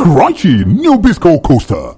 Crikey, new Bisco Coaster.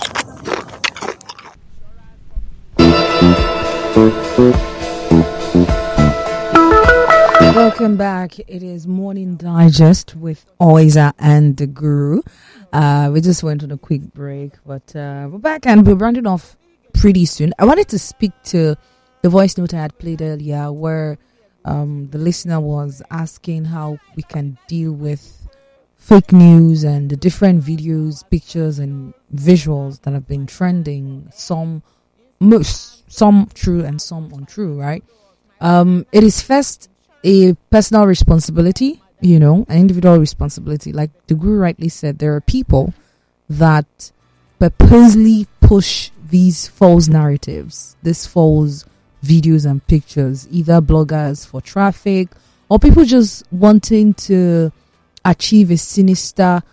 Welcome back. It is Morning Digest with Oiza and the Guru. We just went on a quick break, but we're back and we're rounding off pretty soon. I wanted to speak to the voice note I had played earlier where the listener was asking how we can deal with fake news and the different videos, pictures and visuals that have been trending, some true and some untrue, right? It is first a personal responsibility, an individual responsibility. Like the Guru rightly said, there are people that purposely push these false narratives, these false videos and pictures, either bloggers for traffic or people just wanting to achieve a sinister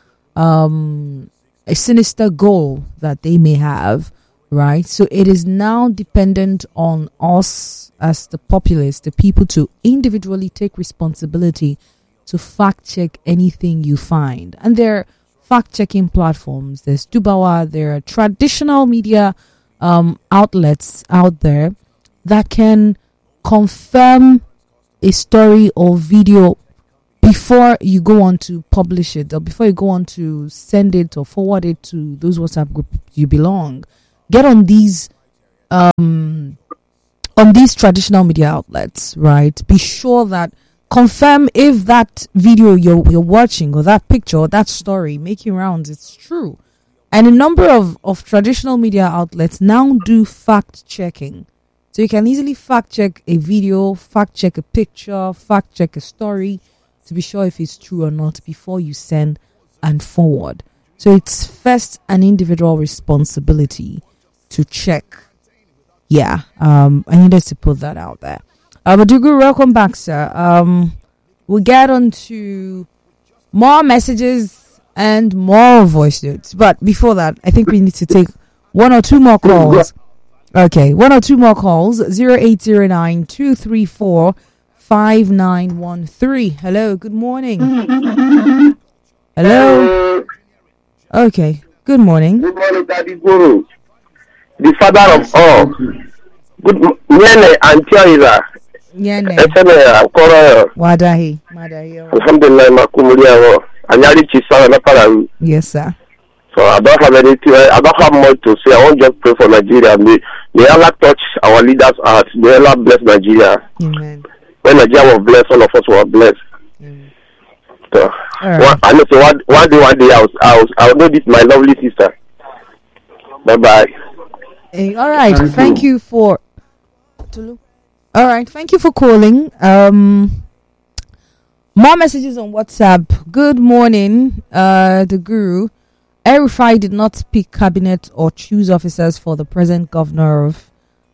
goal that they may have, right? So it is now dependent on us as the populace, the people, to individually take responsibility to fact check anything you find. And there are fact checking platforms. There's Dubawa. There are traditional media outlets out there that can confirm a story or video before you go on to publish it, or before you go on to send it or forward it to those WhatsApp groups you belong. Get on these traditional media outlets, right? Be sure that confirm if that video you're watching or that picture or that story making rounds, it's true. And a number of traditional media outlets now do fact checking. So you can easily fact check a video, fact check a picture, fact check a story to be sure if it's true or not before you send and forward. So it's first an individual responsibility to check. Yeah, I needed to put that out there. But Dugu, welcome back, sir. We'll get on to more messages and more voice notes. But before that, I think we need to take one or two more calls. Okay, one or two more calls. 0809 234 5913. Hello, good morning. Hello. Okay, good morning. Good morning, Daddy Guru, the father of all. Good morning, Antioiza. Nyene. Wadahi. Alhamdulillah, Makumulia. Anyari Chisara Napara. Yes, sir. So I don't have anything. I don't have much to say. I want just pray for Nigeria. May Allah touch our leaders' hearts. May Allah bless Nigeria. Amen. When Nigeria was blessed, all of us were blessed. Amen. So right. I know. So one day, I'll know this my lovely sister. Bye bye. Hey, all right. Thank you for. All right. Thank you for calling. More messages on WhatsApp. Good morning, the Guru. El-Rufai did not pick cabinet or choose officers for the present governor of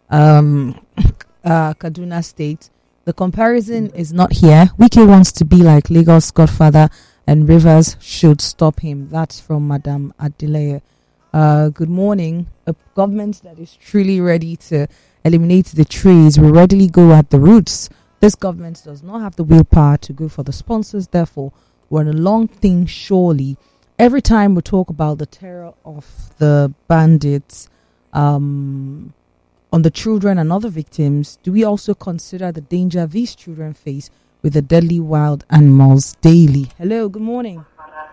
Kaduna State. The comparison is not here. Wike wants to be like Lagos Godfather, and Rivers should stop him. That's from Madam Adeleye. Good morning. A government that is truly ready to eliminate the trees will readily go at the roots. This government does not have the willpower to go for the sponsors. Therefore, we're on a long thing, surely. Every time we talk about the terror of the bandits on the children and other victims, do we also consider the danger these children face with the deadly wild animals daily? Hello, good morning.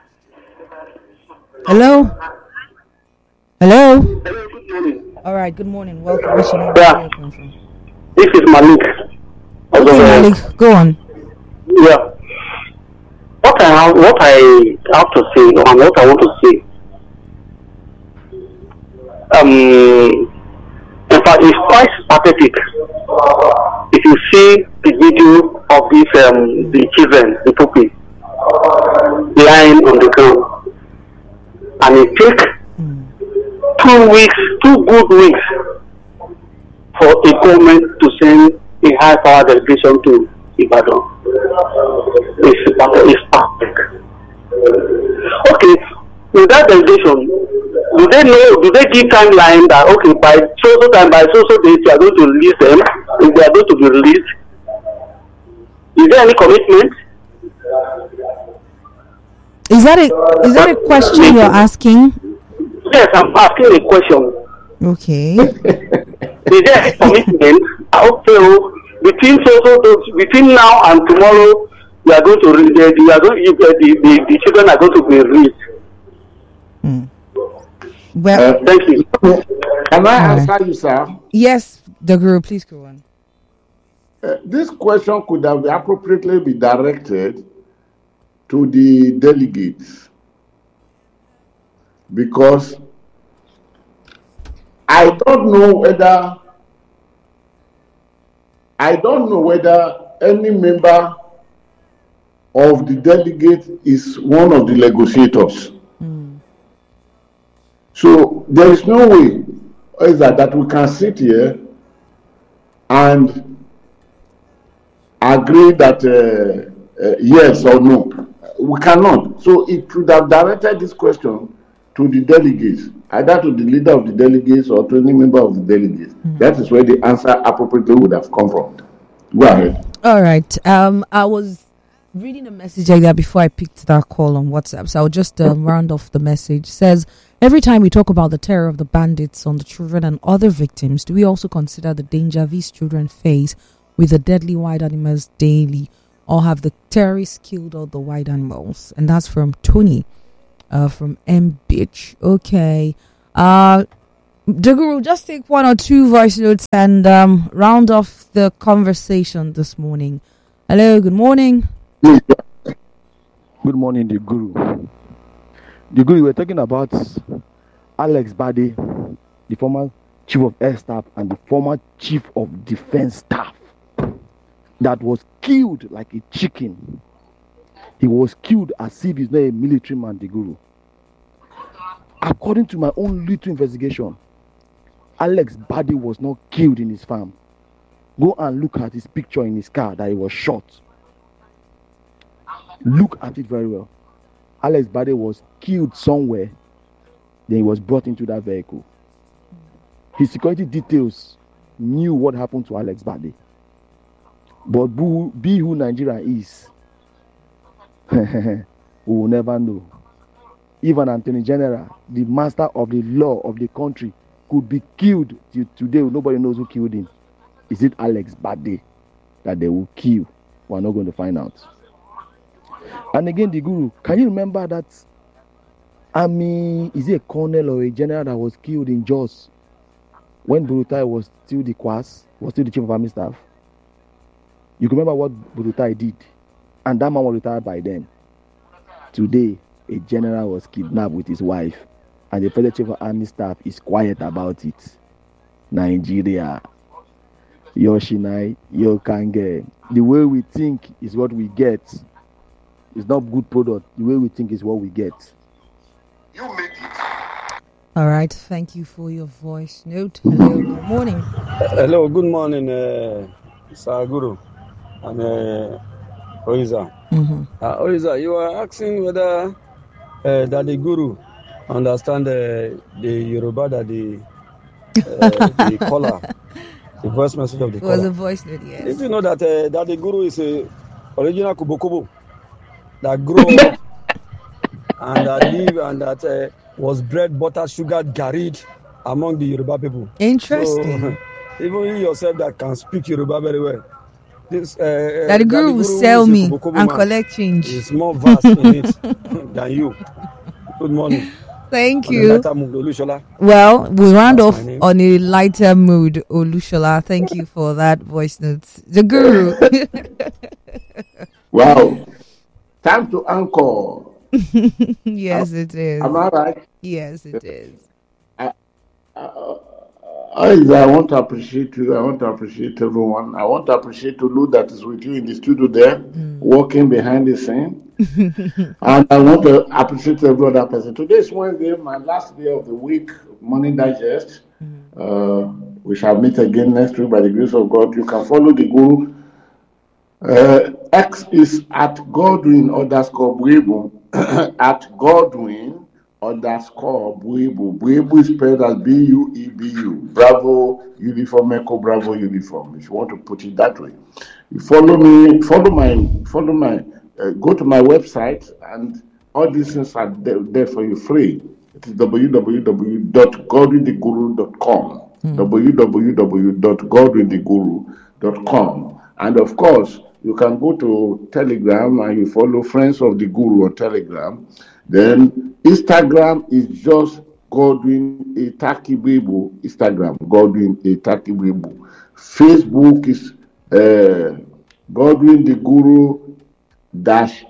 Hello? Hello? Hello, good morning. All right, good morning. Welcome. What's your name? Yeah. Where you come from? This is Malik. Okay, Malik, go on. Yeah. What I have to say, and what I want to say, in fact, it's quite pathetic. If you see the video of these the children, the puppies, lying on the ground, and it takes 2 good weeks for a government to send a high power delegation to Ibadan. It's perfect. Okay, with that delegation, do they give timeline that okay, by so time, by so date you are going to release them, if they are going to be released? Is there any commitment? Is that a question you're asking? Yes, I'm asking a question. Okay. Is there a commitment? Also, between now and tomorrow, you are going to read. The children are going to be read. Well, Thank you. Can I answer you, sir? yes, the guru, please go on. This question could have appropriately be directed to the delegates, because I don't know whether any member of the delegate is one of the negotiators. So there is no way that we can sit here and agree that yes or no. We cannot. So it could have directed this question to the delegates, either to the leader of the delegates or to any member of the delegates. That is where the answer appropriately would have come from. Go ahead. All right. I was reading a message like that before I picked that call on WhatsApp. So I'll just round off the message. It says, every time we talk about the terror of the bandits on the children and other victims, do we also consider the danger these children face with the deadly wild animals daily? Or have the terrorists killed all the wild animals? And that's from Tony, from M Beach. Okay. The guru, just take one or two voice notes and round off the conversation this morning. Hello, good morning. Good morning, the guru. The guru, we're talking about Alex Bade, the former chief of air staff and the former chief of defense staff, that was killed like a chicken. He was killed as if he's not a military man, the guru. According to my own little investigation, Alex Bade was not killed in his farm. Go and look at his picture in his car that he was shot. Look at it very well. Alex Bade was killed somewhere, then he was brought into that vehicle. His security details knew what happened to Alex Bade. But be who Nigeria is, we will never know. Even Attorney General, the master of the law of the country, could be killed today. Nobody knows who killed him. Is it Alex Bade that they will kill? We are not going to find out. And again, the guru, can you remember that army, is it a colonel or a general that was killed in Jos when Burutai was still the Kwas, was still the chief of army staff? You can remember what Burutai did, and that man was retired by then. Today, a general was kidnapped with his wife, and the federal chief of army staff is quiet about it. Nigeria, Yoshinai, Yokange. The way we think is what we get. It's not good product. The way we think is what we get. You made it. All right. Thank you for your voice note. Hello. Good morning. Hello. Good morning, Sir Guru and Oiza. Oiza, you are asking whether that the Guru understand the Yoruba that the caller, the voice message of the caller. It was a voice note, yes. If you know that that the Guru is a original Kubokobo that grew up and that live and that was bred, butter, sugar, garried among the Yoruba people. Interesting. So, even you yourself that can speak Yoruba very well. This, that the Guru will sell me and collect change. Is more vast in it than you. Good morning. Thank you. Mood, well, we'll round off on a lighter mood, Olushola. Thank you for that voice note. The Guru. Wow. Time to anchor. Yes, it is. Am I right? Yes, it is. I want to appreciate you. I want to appreciate everyone. I want to appreciate Olu that is with you in the studio there, working behind the scene. And I want to appreciate every other person. Today is Wednesday, my last day of the week, Morning Digest. We shall meet again next week by the grace of God. You can follow the Guru. X is at Godwin_Buebu. At Godwin_Buebu. Buebu is spelled as Buebu. Bravo uniform, Echo Bravo uniform. If you want to put it that way, you follow me. Follow my. Go to my website and All these things are there for you free. It is www.godwiththeguru.com. www.godwiththeguru.com. And of course, you can go to Telegram and you follow Friends of the Guru on Telegram. Then Instagram is just Godwin Etakibibu. Instagram, Godwin Etakibibu. Facebook is Godwin the Guru dash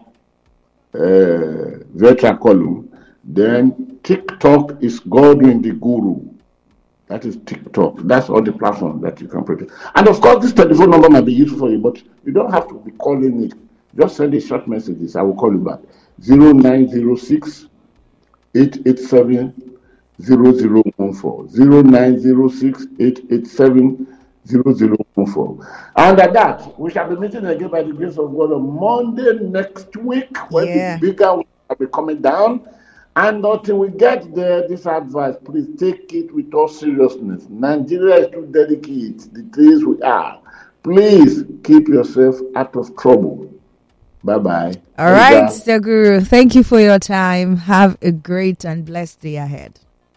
Vetra column. Then TikTok is Godwin the Guru. That is TikTok. That's all the platforms that you can protect. And of course, this telephone number might be useful for you, but you don't have to be calling it. Just send a short messages. I will call you back. 0906 887 0014. 0906 887 0014. And at that, we shall be meeting again by the grace of God on Monday next week when the bigger will be coming down. And until we get there, this advice, please take it with all seriousness. Nigeria is too delicate, the days we are. Please keep yourself out of trouble. Bye-bye. All right, Mr. Guru. Thank you for your time. Have a great and blessed day ahead.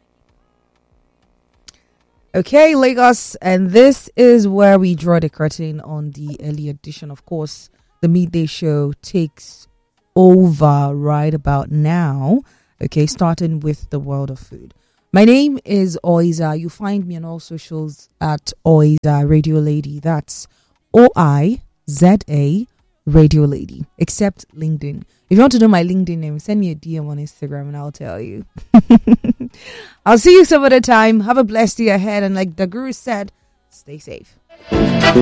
Okay, Lagos, and this is where we draw the curtain on the early edition. Of course, the midday show takes over right about now. Okay, starting with the world of food. My name is Oiza. You find me on all socials at Oiza Radio Lady. That's OIZA Radio Lady, except LinkedIn. If you want to know my LinkedIn name, send me a DM on Instagram and I'll tell you. I'll see you some other time. Have a blessed day ahead. And like the Guru said, stay safe.